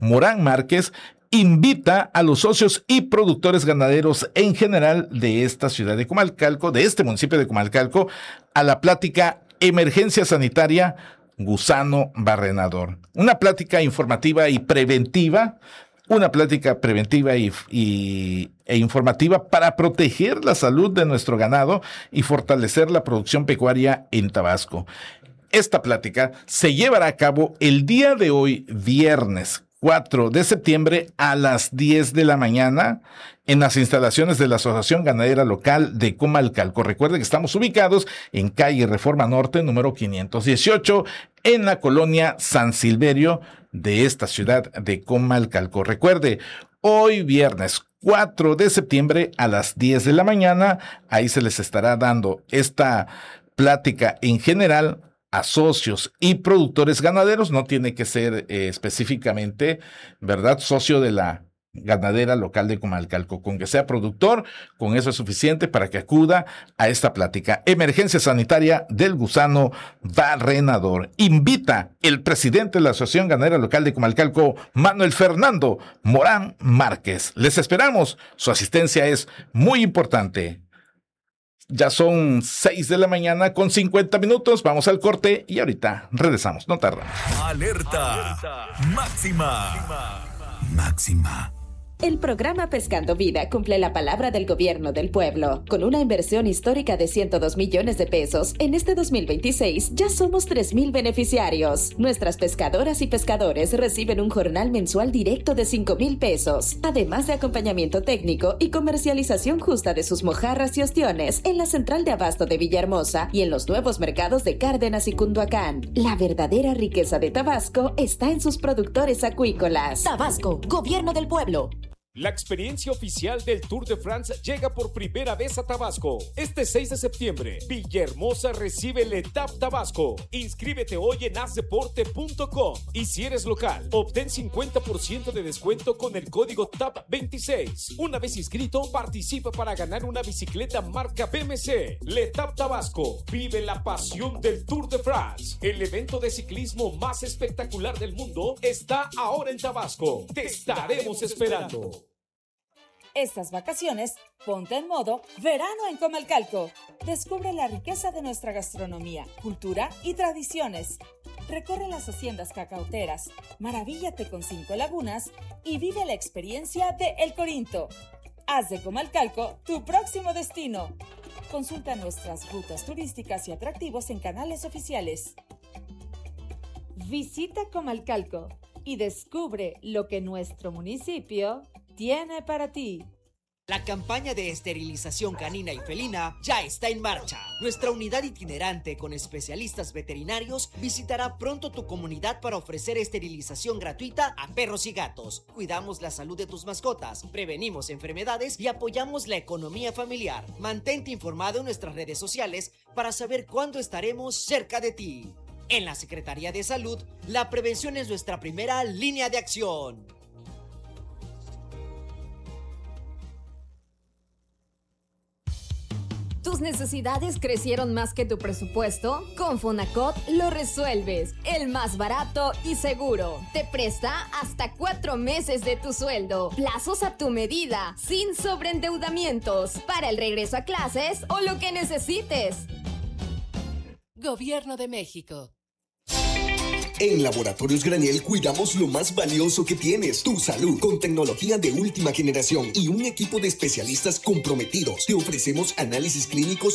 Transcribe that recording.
Morán Márquez, invita a los socios y productores ganaderos en general de esta ciudad de Comalcalco, de este municipio de Comalcalco, a la plática Emergencia Sanitaria Gusano Barrenador. Una plática informativa y preventiva, e informativa para proteger la salud de nuestro ganado y fortalecer la producción pecuaria en Tabasco. Esta plática se llevará a cabo el día de hoy, viernes 4 de septiembre a las 10 de la mañana en las instalaciones de la Asociación Ganadera Local de Comalcalco. Recuerde que estamos ubicados en calle Reforma Norte, número 518, en la colonia San Silverio de esta ciudad de Comalcalco. Recuerde, hoy viernes 4 de septiembre a las 10 de la mañana, ahí se les estará dando esta plática en general a socios y productores ganaderos. No tiene que ser específicamente, ¿verdad?, socio de la ganadera local de Comalcalco. Con que sea productor, con eso es suficiente para que acuda a esta plática. Emergencia Sanitaria del Gusano Barrenador. Invita el presidente de la Asociación Ganadera Local de Comalcalco, Manuel Fernando Morán Márquez. Les esperamos. Su asistencia es muy importante. Ya son 6 de la mañana con 50 minutos. Vamos al corte y ahorita regresamos. No tardamos. Alerta máxima. Máxima. El programa Pescando Vida cumple la palabra del gobierno del pueblo. Con una inversión histórica de 102 millones de pesos, en este 2026 ya somos 3,000 beneficiarios. Nuestras pescadoras y pescadores reciben un jornal mensual directo de 5,000 pesos, además de acompañamiento técnico y comercialización justa de sus mojarras y ostiones en la central de abasto de Villahermosa y en los nuevos mercados de Cárdenas y Cunduacán. La verdadera riqueza de Tabasco está en sus productores acuícolas. Tabasco, gobierno del pueblo. La experiencia oficial del Tour de France llega por primera vez a Tabasco. Este 6 de septiembre, Villahermosa recibe el Etap Tabasco. Inscríbete hoy en asdeporte.com. Y si eres local, obtén 50% de descuento con el código TAP26. Una vez inscrito, participa para ganar una bicicleta marca BMC. L'Etap Tabasco. Vive la pasión del Tour de France. El evento de ciclismo más espectacular del mundo está ahora en Tabasco. Te estaremos esperando. Estas vacaciones, ponte en modo verano en Comalcalco. Descubre la riqueza de nuestra gastronomía, cultura y tradiciones. Recorre las haciendas cacauteras, maravíllate con 5 lagunas y vive la experiencia de El Corinto. Haz de Comalcalco tu próximo destino. Consulta nuestras rutas turísticas y atractivos en canales oficiales. Visita Comalcalco y descubre lo que nuestro municipio tiene para ti. La campaña de esterilización canina y felina ya está en marcha. Nuestra unidad itinerante con especialistas veterinarios visitará pronto tu comunidad para ofrecer esterilización gratuita a perros y gatos. Cuidamos la salud de tus mascotas, prevenimos enfermedades y apoyamos la economía familiar. Mantente informado en nuestras redes sociales para saber cuándo estaremos cerca de ti. En la Secretaría de Salud, la prevención es nuestra primera línea de acción. ¿Tus necesidades crecieron más que tu presupuesto? Con Fonacot lo resuelves. El más barato y seguro. Te presta hasta 4 meses de tu sueldo. Plazos a tu medida, sin sobreendeudamientos. Para el regreso a clases o lo que necesites. Gobierno de México. En Laboratorios Graniel cuidamos lo más valioso que tienes, tu salud, con tecnología de última generación y un equipo de especialistas comprometidos. Te ofrecemos análisis clínicos